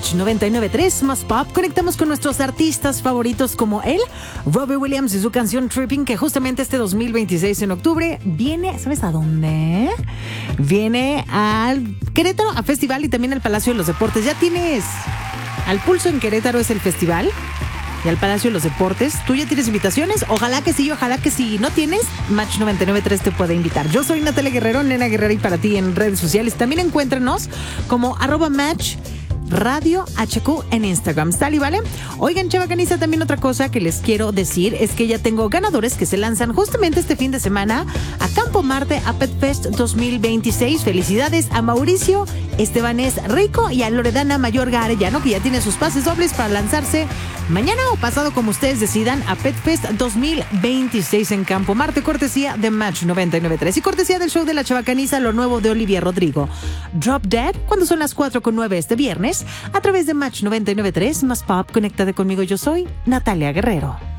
Match 99.3 más pop. Conectamos con nuestros artistas favoritos como él, Robbie Williams y su canción Tripping, que justamente este 2026 en octubre viene, ¿sabes a dónde? Viene al Querétaro, a festival y también al Palacio de los Deportes. Ya tienes Al Pulso en Querétaro, es el festival, y al Palacio de los Deportes. ¿Tú ya tienes invitaciones? Ojalá que sí, ojalá que sí. ¿No tienes? Match 99.3 te puede invitar. Yo soy Natalia Guerrero, Nena Guerrera, y para ti en redes sociales. También encuéntranos como @Match Radio HQ en Instagram. ¿Sale, vale? Oigan, Chavacaniza, también otra cosa que les quiero decir es que ya tengo ganadores que se lanzan justamente este fin de semana a Campo Marte a Pet Fest 2026. Felicidades a Mauricio Estebanés Rico y a Loredana Mayorga Arellano, que ya tienen sus pases dobles para lanzarse mañana o pasado, como ustedes decidan, a Pet Fest 2026 en Campo Marte, cortesía de Match 99.3 y cortesía del show de la Chavacaniza, lo nuevo de Olivia Rodrigo, Drop Dead, cuando son las 4:09 este viernes, a través de Match 99.3 más pop. Conéctate conmigo, yo soy Natalia Guerrero.